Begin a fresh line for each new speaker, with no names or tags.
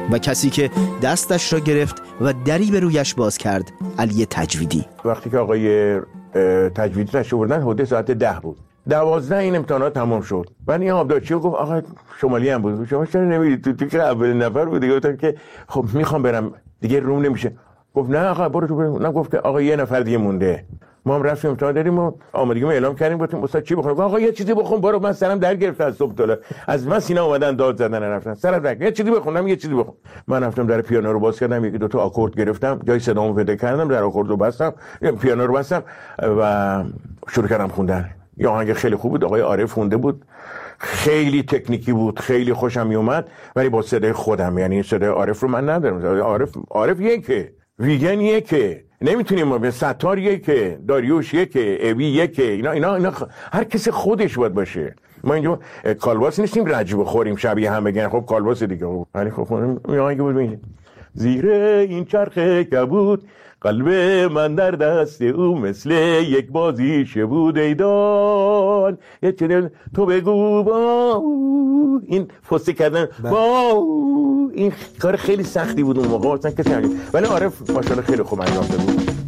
و کسی که دستش را گرفت و دری به رویش باز کرد علی تجویدی.
وقتی که آقای تجویدی تشریف آوردن حدود ساعت 10 بود. 12 این امتحانات تمام شد. بعد این آبدارچی گفت آقا شمالی هم بود، شما چرا نمیرید؟ تو که اولین نفر بودی. گفتم که خب میخوام برم دیگه روم نمیشه. گفت نه آقا برو تو برو. نه گفت که آقا یه نفر دیگه مونده. ما هم رفتیم امتحان دادیم و آمادگیمون اعلام کردیم. گفتیم استاد چی بخونم؟ آقا یه چیزی بخون برو، من سرم در گرفته از صبح تا از من سینا اومدن داد زدن رفتن سرم در یه چیزی بخونم یه چیزی بخون. من رفتم در پیانو رو باز کردم، یکی دو تا آکورد گرفتم، جای صدامو پیدا کردم، در آکورد رو بستم، پیانو رو بستم و شروع کردم خوندن. یه آهنگ خیلی خوب بود، آقای عارف خونده بود، خیلی تکنیکی بود، خیلی خوشم میومد، ولی با صدای خودم. یعنی صدای عارف رو من ندارم. عارف یکه، ویگن یکه، نمیتونیم ما به ستار یکه، داریوش یکه، اوی یکه، اینا هر کسی خودش باید باشه. ما اینجا کالباس نیستیم رج بخوریم شبیه هم بگن خب کالباس دیگه. ولی خب آهنگ بود میگه زیر این چرخ کبود قلب من در دست او مثل یک بازیشه بود ایدان یه چنین تو بگو با این فسته کردن با این کار خیلی سختی بود اون موقع، مثلا کسی نمیگه، ولی عارف ماشاءالله خیلی خوب انجام داده بود.